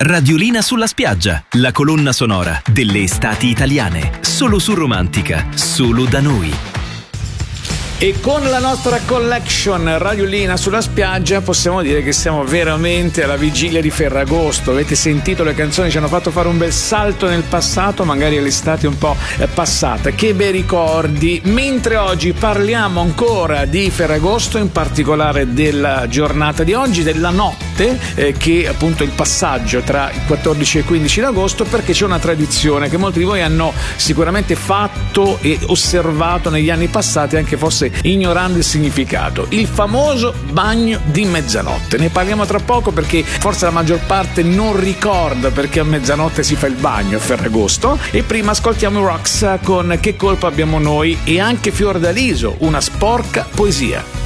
Radiolina sulla spiaggia, la colonna sonora delle estati italiane. Solo su Romantica, solo da noi. E con la nostra collection Radiolina sulla spiaggia possiamo dire che siamo veramente alla vigilia di Ferragosto. Avete sentito le canzoni, ci hanno fatto fare un bel salto nel passato, magari all'estate un po' passata. Che bei ricordi. Mentre oggi parliamo ancora di Ferragosto, in particolare della giornata di oggi, della notte, che è appunto il passaggio tra il 14 e il 15 d'agosto, perché c'è una tradizione che molti di voi hanno sicuramente fatto e osservato negli anni passati, anche forse ignorando il significato: il famoso bagno di mezzanotte. Ne parliamo tra poco, perché forse la maggior parte non ricorda perché a mezzanotte si fa il bagno a Ferragosto. E prima ascoltiamo i Rocks con Che colpa abbiamo noi, e anche Fiordaliso, Una sporca poesia.